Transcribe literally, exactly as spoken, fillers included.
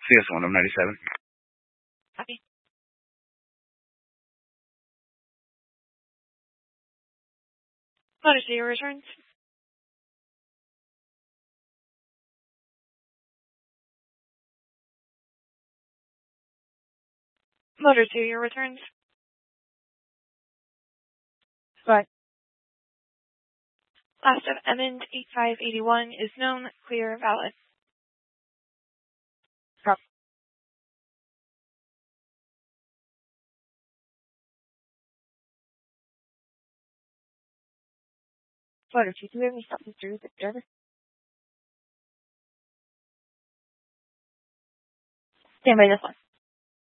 C S one, I'm ninety-seven. Copy. Motor two, your returns. Motor two, your returns. Right. Last of Emmond, eight five eight one is known, clear, valid. Copy. Motor two, do we have any something through with the driver? Stand by this one.